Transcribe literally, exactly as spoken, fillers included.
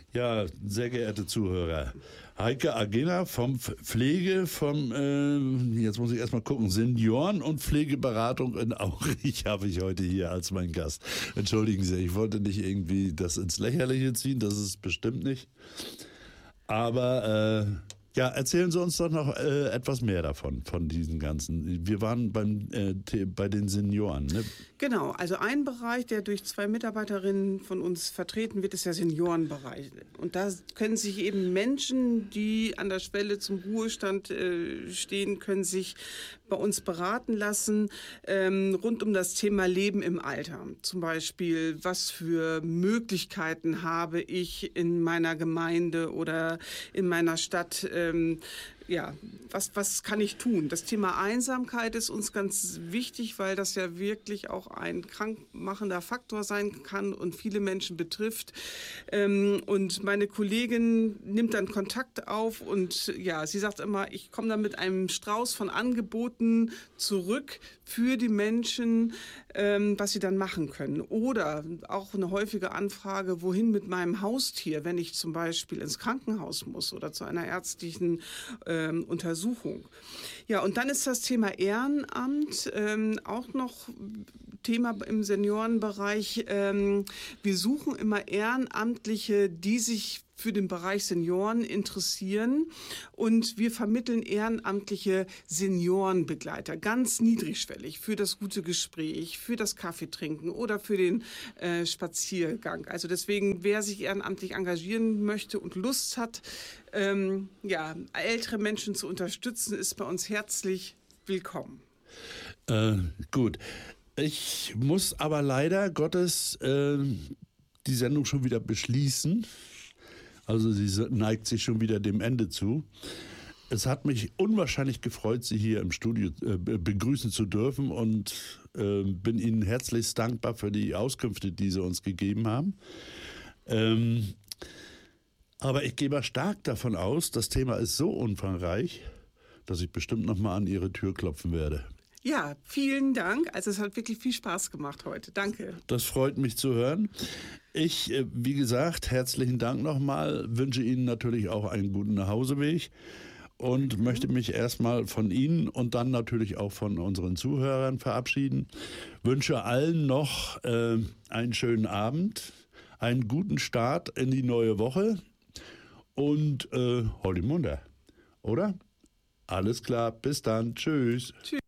Ja, sehr geehrte Zuhörer, Heike Agena vom Pflege, vom, äh, jetzt muss ich erstmal gucken, Senioren- und Pflegeberatung in Aurich habe ich heute hier als mein Gast. Entschuldigen Sie, ich wollte nicht irgendwie das ins Lächerliche ziehen, das ist bestimmt nicht. Aber äh, ja, erzählen Sie uns doch noch äh, etwas mehr davon, von diesen ganzen. Wir waren beim, äh, bei den Senioren, ne? Genau, also ein Bereich, der durch zwei Mitarbeiterinnen von uns vertreten wird, ist der Seniorenbereich. Und da können sich eben Menschen, die an der Schwelle zum Ruhestand äh, stehen, können sich bei uns beraten lassen ähm, rund um das Thema Leben im Alter. Zum Beispiel, was für Möglichkeiten habe ich in meiner Gemeinde oder in meiner Stadt, ähm, ja, was, was kann ich tun? Das Thema Einsamkeit ist uns ganz wichtig, weil das ja wirklich auch ein krankmachender Faktor sein kann und viele Menschen betrifft. Ähm, und meine Kollegin nimmt dann Kontakt auf und ja, sie sagt immer, ich komme dann mit einem Strauß von Angeboten zurück für die Menschen, ähm, was sie dann machen können. Oder auch eine häufige Anfrage, wohin mit meinem Haustier, wenn ich zum Beispiel ins Krankenhaus muss oder zu einer ärztlichen ähm, Untersuchung. Ja, und dann ist das Thema Ehrenamt ähm, auch noch Thema im Seniorenbereich. Ähm, wir suchen immer Ehrenamtliche, die sich für den Bereich Senioren interessieren, und wir vermitteln ehrenamtliche Seniorenbegleiter, ganz niedrigschwellig, für das gute Gespräch, für das Kaffeetrinken oder für den äh, Spaziergang. Also deswegen, wer sich ehrenamtlich engagieren möchte und Lust hat, ähm, ja, ältere Menschen zu unterstützen, ist bei uns herzlich willkommen. Äh, gut. Ich muss aber leider Gottes äh, die Sendung schon wieder beschließen. Also sie neigt sich schon wieder dem Ende zu. Es hat mich unwahrscheinlich gefreut, Sie hier im Studio äh, begrüßen zu dürfen, und äh, bin Ihnen herzlichst dankbar für die Auskünfte, die Sie uns gegeben haben. Ähm, aber ich gehe mal stark davon aus, das Thema ist so umfangreich, dass ich bestimmt noch mal an Ihre Tür klopfen werde. Ja, vielen Dank. Also es hat wirklich viel Spaß gemacht heute. Danke. Das freut mich zu hören. Ich, wie gesagt, herzlichen Dank nochmal. Wünsche Ihnen natürlich auch einen guten Nachhauseweg und mhm. möchte mich erstmal von Ihnen und dann natürlich auch von unseren Zuhörern verabschieden. Wünsche allen noch äh, einen schönen Abend, einen guten Start in die neue Woche und äh, Holly Munder, oder? Alles klar, bis dann. Tschüss. Tschüss.